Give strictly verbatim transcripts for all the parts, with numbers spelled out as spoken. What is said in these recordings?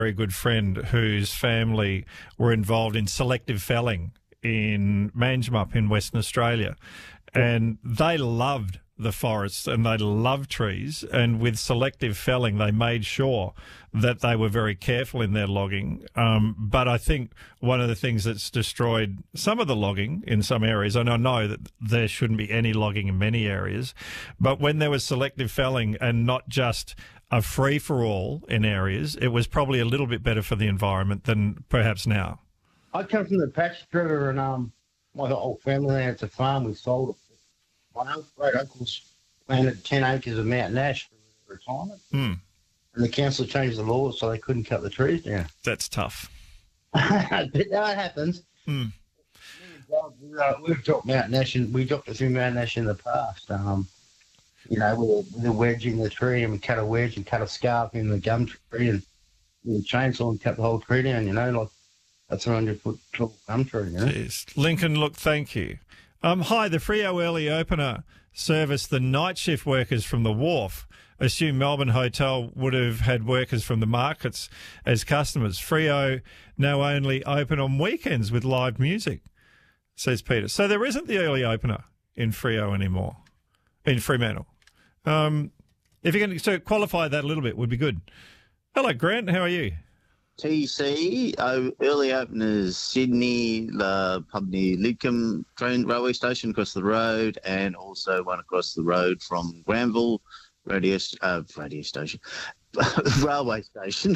very good friend whose family were involved in selective felling in Manjimup in Western Australia. And they loved the forests and they loved trees. And with selective felling, they made sure that they were very careful in their logging. Um, but I think one of the things that's destroyed some of the logging in some areas, and I know that there shouldn't be any logging in many areas, but when there was selective felling and not just a free-for-all in areas, it was probably a little bit better for the environment than perhaps now. I come from the Patch River, and um, my whole family had a farm. We sold it. My great uncles planted ten acres of mountain ash for retirement, Mm. and the council changed the law so they couldn't cut the trees down. That's tough. But that happens. Mm. We, uh, we've dropped mountain ash, and we dropped a few mountain ash in the past. Um, you know, with a, with a wedge in the tree, and we cut a wedge and cut a scarp in the gum tree, and with a chainsaw and cut the whole tree down. You know, like a three hundred foot tall gum tree. You know? Jeez. Lincoln, look, thank you. Um, hi, the Freo Early Opener service the night shift workers from the wharf. Assume Melbourne Hotel would have had workers from the markets as customers. Freo now only open on weekends with live music, says Peter. So there isn't the early opener in Freo anymore, in Fremantle. Um, if you can so qualify that a little bit, would be good. Hello, Grant. How are you? T C, uh, early openers, Sydney, the pub near Lidcombe train railway station across the road, and also one across the road from Granville radio, uh, radio station, railway station.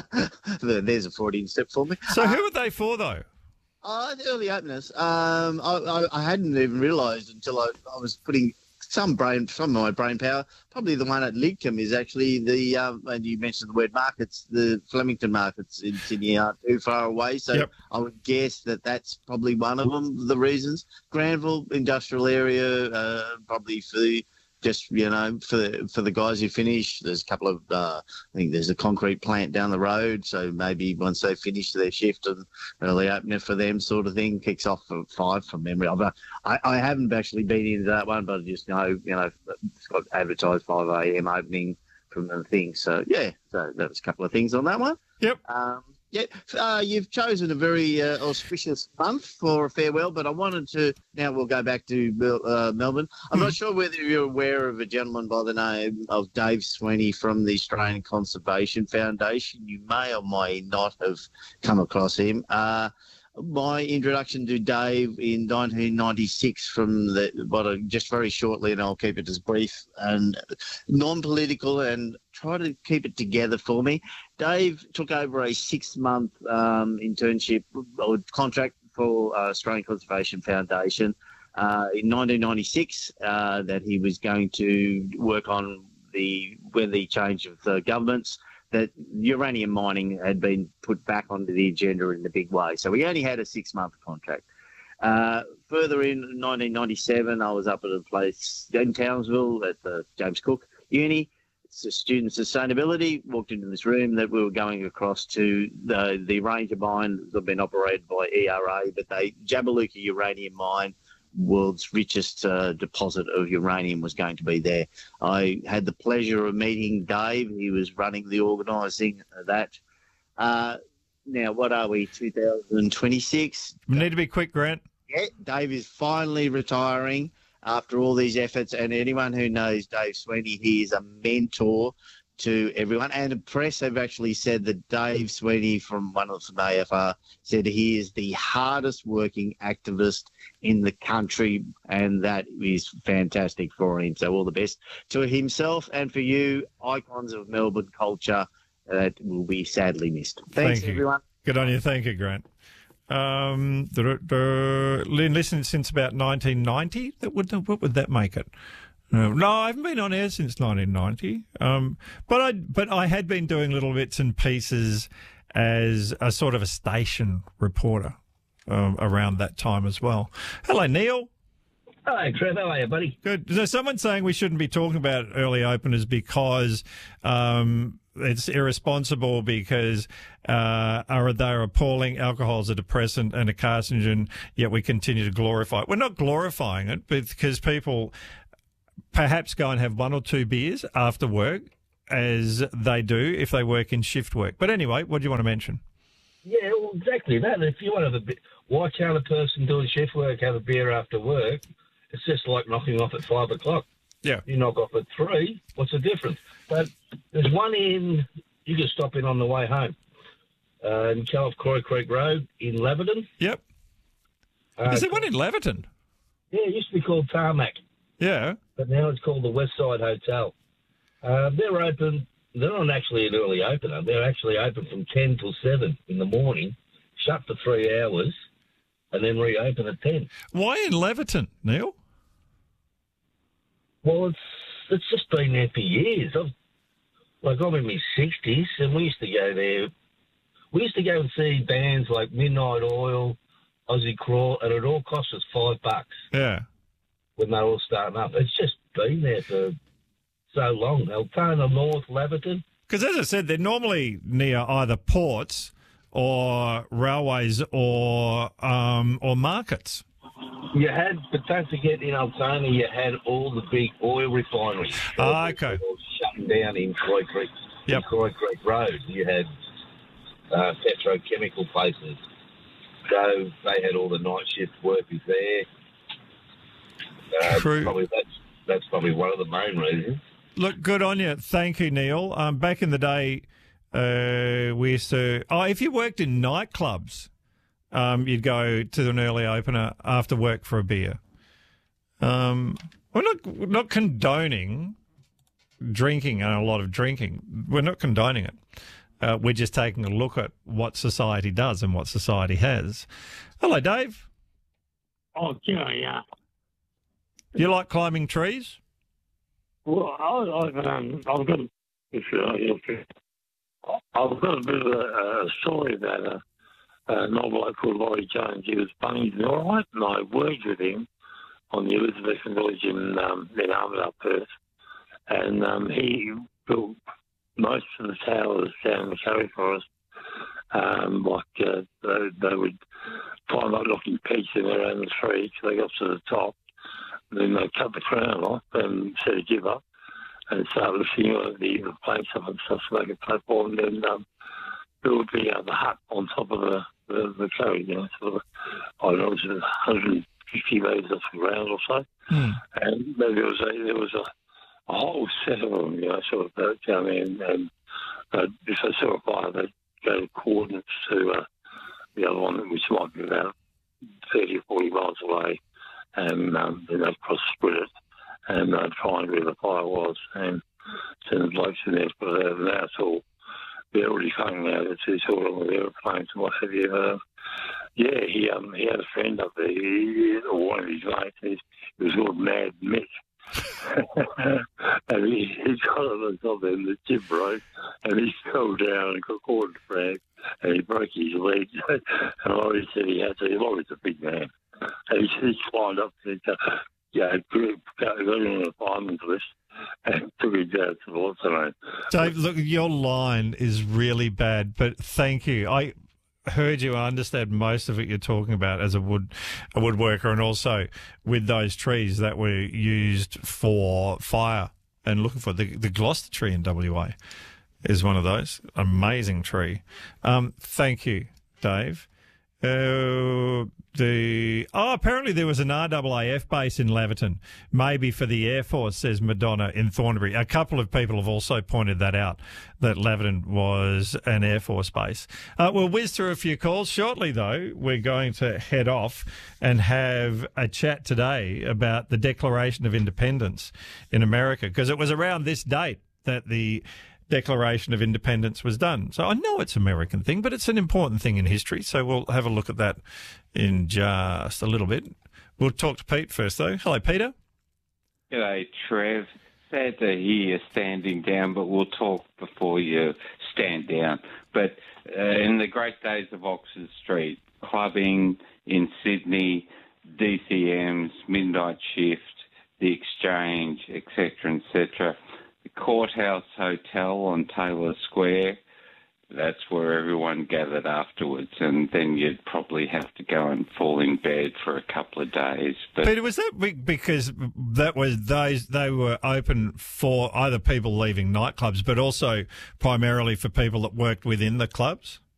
There's a Freudian step for me. So who are they for, though? Uh, the early openers. Um, I, I, I hadn't even realised until I, I was putting some brain, some of my brain power. Probably the one at Lidcombe is actually the, um, and you mentioned the word markets, the Flemington markets in Sydney aren't too far away. So Yep. I would guess that that's probably one of them, the reasons. Granville industrial area, uh, probably for the, just, you know, for the, for the guys who finish. There's a couple of, uh, I think there's a concrete plant down the road. So maybe once they finish their shift and early opener for them sort of thing kicks off at five from memory. I've, uh, I, I haven't actually been into that one, but I just know, you know, it's got advertised five a.m. opening from the thing. So, yeah, so that was a couple of things on that one. Yep. Um, yeah, uh, you've chosen a very uh, auspicious month for a farewell, but I wanted to, now we'll go back to Mel- uh, Melbourne. I'm not sure whether you're aware of a gentleman by the name of Dave Sweeney from the Australian Conservation Foundation. You may or may not have come across him. Uh, my introduction to Dave in nineteen ninety-six from the, but just very shortly, and I'll keep it as brief and non-political and try to keep it together for me. Dave took over a six-month um, internship or contract for uh, Australian Conservation Foundation uh, in nineteen ninety-six uh, that he was going to work on the when the change of the governments, that uranium mining had been put back onto the agenda in a big way. So we only had a six-month contract. Uh, further in nineteen ninety-seven, I was up at a place in Townsville at the James Cook Uni. It's a student sustainability. Walked into this room that we were going across to the, the Ranger mine that had been operated by E R A, but they Jabiluka uranium mine, world's richest uh, deposit of uranium, was going to be there. I had the pleasure of meeting Dave. He was running the organising of that. Uh, now, what are we, two thousand twenty-six? We need to be quick, Grant. Yeah, Dave is finally retiring after all these efforts. And anyone who knows Dave Sweeney, he is a mentor to everyone. And the press have actually said that Dave Sweeney from one of from A F R said he is the hardest working activist in the country, and that is fantastic for him. So all the best to himself and for you, icons of Melbourne culture that will be sadly missed. Thanks, Thank you. everyone. Good on you. Thank you, Grant. Um, the, the, listened since about nineteen ninety. That would, what would that make it? No, no, I haven't been on air since nineteen ninety. Um, but I, but I had been doing little bits and pieces as a sort of a station reporter um, around that time as well. Hello, Neil. Hi, Trev. How are you, buddy? Good. There's someone saying we shouldn't be talking about early openers because um, it's irresponsible because uh, are they're appalling. Alcohol's a depressant and a carcinogen, yet we continue to glorify it. We're not glorifying it because people perhaps go and have one or two beers after work as they do if they work in shift work. But anyway, what do you want to mention? Yeah, well, exactly that. If you want to have a bit, why can't a person doing shift work have a beer after work? It's just like knocking off at five o'clock. Yeah. You knock off at three. What's the difference? But there's one in. You can stop in on the way home. Uh, in Cal Croy Creek Road in Leverton. Yep. Uh, Is there one in Leverton? Yeah, it used to be called Tarmac, Yeah. but now it's called the Westside Hotel. Uh, they're open. They're not actually an early opener. They're actually open from ten till seven in the morning, shut for three hours, and then reopen at ten. Why in Leverton, Neil? Well, it's it's just been there for years. I've, like, I'm in my sixties, and we used to go there. We used to go and see bands like Midnight Oil, Aussie Crawl, and it all cost us five bucks Yeah. when they were all starting up. It's just been there for so long. Altona North, Leverton. Because as I said, they're normally near either ports or railways or um, or markets. You had, but don't forget, in Altona, you had all the big oil refineries. Ah, okay. They were all shutting down in Croy Creek, Yep. in Croy Creek Road. You had uh, petrochemical places. So they had all the night shift workers there. Uh, True. Probably that's, that's probably one of the main reasons. Look, good on you. Thank you, Neil. Um, back in the day, uh, we used to... Oh, if you worked in nightclubs, um, you'd go to an early opener after work for a beer. Um, we're not we're not condoning drinking and a lot of drinking. We're not condoning it. Uh, we're just taking a look at what society does and what society has. Hello, Dave. Oh, yeah, yeah. You like climbing trees? Well, I, I've, um, I've got a, if you, if you, I've got a bit of a, a story about a, a novel called Laurie Jones. He was bunnies and all right, and I worked with him on the Elizabethan Village in, um, in Armidale, Perth. And um, he built most of the towers down in the Surrey Forest. Um, like uh, they, they would climb up looking peaks in around the tree till they got to the top. Then they cut the crown off and set a jib up and start lifting uh, the, the planks up and stuff to make a platform. And then um, build the, uh, the hut on top of the, the, the curry, you know, sort of, I don't know, it was one hundred fifty metres off the ground or so. Hmm. And there was a, there was a, a whole set of them, you know, sort of uh, down there. And, and uh, if they saw a fire, they'd go to coordinates to uh, the other one, which might be about thirty or forty miles away. And um, then they'd cross split it and they'd find where the fire was and send the blokes in there. But uh, now it's all, they're already hung out. It's, it's all on with aeroplanes and what have you. Uh, yeah, he um, he had a friend up there, he, or one of his mates, he, he was called Mad Mick. And he, he got on the top and the jib broke and he fell down and got caught in the frag and he broke his leg. And I always said he had to, he was a big man. And he, he climbed up to the, yeah, got him on the fireman's list and took him down to the what's the name. Dave, look, your line is really bad, but thank you. I heard you. I understand most of it you're talking about as a wood a woodworker, and also with those trees that were used for fire and looking for the the Gloucester tree in W A is one of those. Amazing tree. Um, thank you, Dave. Uh, the oh, apparently there was an R A A F base in Leverton, maybe for the Air Force, says Madonna in Thornbury. A couple of people have also pointed that out, that Leverton was an Air Force base. Uh, we'll whiz through a few calls. Shortly, though, we're going to head off and have a chat today about the Declaration of Independence in America, because it was around this date that the Declaration of Independence was done. So I know it's an American thing, but it's an important thing in history. So we'll have a look at that in just a little bit. We'll talk to Pete first, though. Hello, Peter. G'day, Trev. Sad to hear you standing down, but we'll talk before you stand down. But uh, in the great days of Oxford Street, clubbing in Sydney, D C Ms, Midnight Shift, the Exchange, et cetera, et cetera, the Courthouse Hotel on Taylor Square, that's where everyone gathered afterwards, and then you'd probably have to go and fall in bed for a couple of days. But Peter, was that be- because that was those they were open for either people leaving nightclubs, but also primarily for people that worked within the clubs?